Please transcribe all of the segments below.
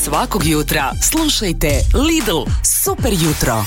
Svakog jutra slušajte Lidl Super jutro.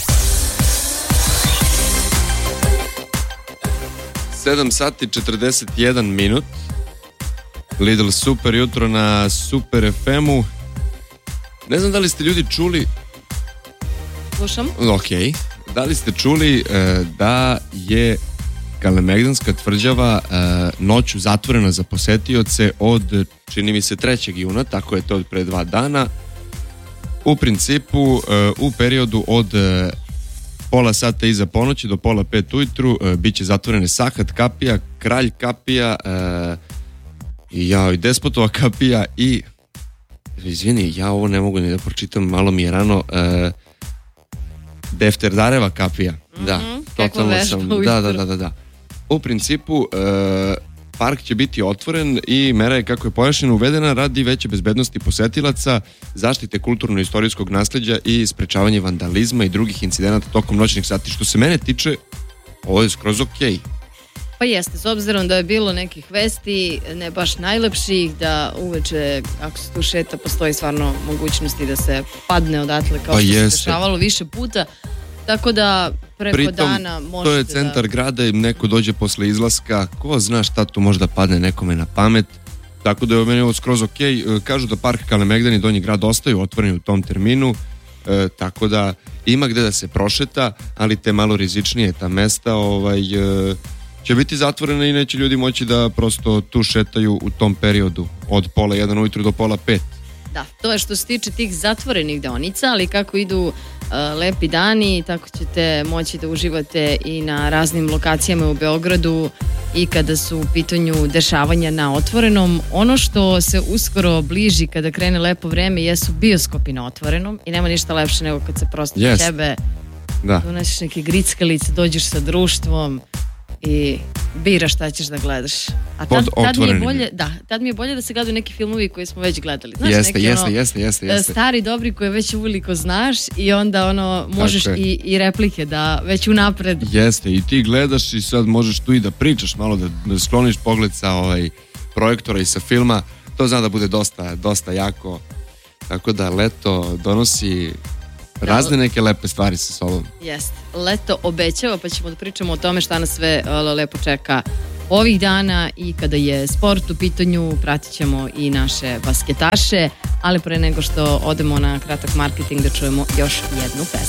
7 sati 41 minut. Lidl Super jutro na Super FM-u. Ne znam da li ste ljudi čuli... Slušam. Ok. Da li ste čuli da je Kalemegdanska tvrđava noću zatvorena za posetioce od, čini mi se, 3. juna, tako je to od pre 2 dana. U principu, u periodu od pola sata iza ponoći do pola 5 ujutru bit će zatvorene Sahat kapija, Kralj kapija, i Despotova kapija i... Izvini, ja ovo ne mogu ni da pročitam, malo mi je rano... Defterdareva kapija. Da, totalno sam. Da. U principu park će biti otvoren i mera je, kako je pojašnjeno, uvedena radi veće bezbednosti posetilaca, zaštite kulturno-istorijskog nasleđa i sprečavanje vandalizma i drugih incidenata tokom noćnih sati. Što se mene tiče, ovo je skroz okej. Pa jeste, s obzirom da je bilo nekih vesti, ne baš najlepših, da uveče, ako se tu šeta, postoji stvarno mogućnosti da se padne odatle, kao što se dešavalo više puta, tako da preko dana možete to je centar grada i neko dođe posle izlaska, ko zna šta tu možda padne nekome na pamet, tako da je meni ovo skroz okej. Kažu da park Kalemegdan i Donji grad ostaju otvoreni u tom terminu, tako da ima gde da se prošeta, ali te malo rizičnije ta mesta će biti zatvorene i neće ljudi moći da prosto tu šetaju u tom periodu od pola 1 ujutru do pola 5. Da, to je što se tiče tih zatvorenih deonica, ali kako idu lepi dani, tako ćete moći da uživate i na raznim lokacijama u Beogradu i kada su u pitanju dešavanja na otvorenom. Ono što se uskoro bliži kada krene lepo vreme jesu bioskopi na otvorenom i nema ništa lepše nego kad se prosto tebe donesiš neke grickalice, dođeš sa društvom i biraš šta ćeš da gledaš. A tad mi je bolje da se gledaju neki filmovi koji smo već gledali. Znaš, jeste. Stari, dobri koje već uveliko znaš i onda možeš i replike da već unapred. Jeste, i ti gledaš i sad možeš tu i da pričaš malo, da skloniš pogled sa projektora i sa filma. To zna da bude dosta jako. Tako da leto donosi razne neke lepe stvari sa sobom. Jeste. Leto obećava, pa ćemo da pričamo o tome šta nas sve lepo čeka ovih dana i kada je sport u pitanju, pratit ćemo i naše basketaše, ali pre nego što odemo na kratak marketing da čujemo još jednu pesmu.